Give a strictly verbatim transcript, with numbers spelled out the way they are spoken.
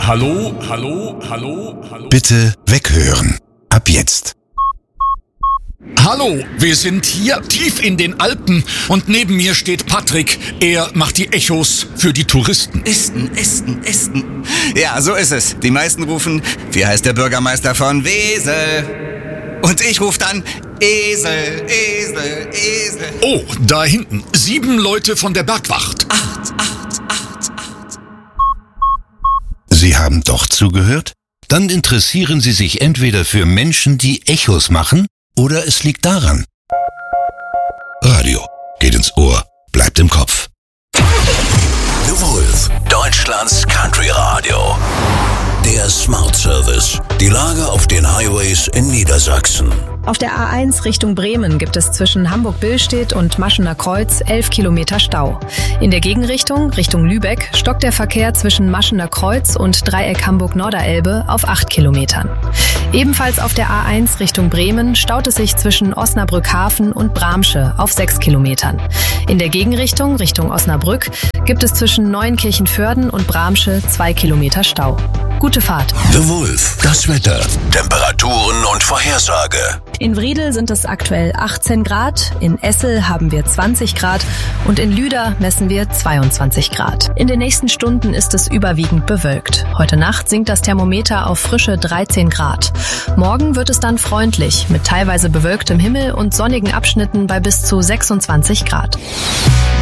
Hallo, hallo, hallo, hallo. Bitte weghören. Ab jetzt. Hallo, wir sind hier tief in den Alpen und neben mir steht Patrick. Er macht die Echos für die Touristen. Esten, Esten, Esten. Ja, so ist es. Die meisten rufen, wie heißt der Bürgermeister von Wesel? Und ich rufe dann, Esel, Esel, Esel. Oh, da hinten. Sieben Leute von der Bergwacht. Acht, acht, acht, acht. Sie haben doch zugehört? Dann interessieren Sie sich entweder für Menschen, die Echos machen, oder es liegt daran. Radio geht ins Ohr, bleibt im Kopf. The Wolf, Deutschlands Country Radio. Der Smart Service. Die Lage auf den Highways in Niedersachsen. Auf der A eins Richtung Bremen gibt es zwischen Hamburg-Billstedt und Maschener Kreuz elf Kilometer Stau. In der Gegenrichtung, Richtung Lübeck, stockt der Verkehr zwischen Maschener Kreuz und Dreieck Hamburg-Norderelbe auf acht Kilometern. Ebenfalls auf der A eins Richtung Bremen staut es sich zwischen Osnabrück-Hafen und Bramsche auf sechs Kilometern. In der Gegenrichtung, Richtung Osnabrück, gibt es zwischen Neunkirchen-Vörden und Bramsche zwei Kilometer Stau. Gute Fahrt. The Wolf, das Wetter, Temperaturen und Vorhersage. In Wriedel sind es aktuell achtzehn Grad, in Essel haben wir zwanzig Grad und in Lüder messen wir zweiundzwanzig Grad. In den nächsten Stunden ist es überwiegend bewölkt. Heute Nacht sinkt das Thermometer auf frische dreizehn Grad. Morgen wird es dann freundlich, mit teilweise bewölktem Himmel und sonnigen Abschnitten bei bis zu sechsundzwanzig Grad.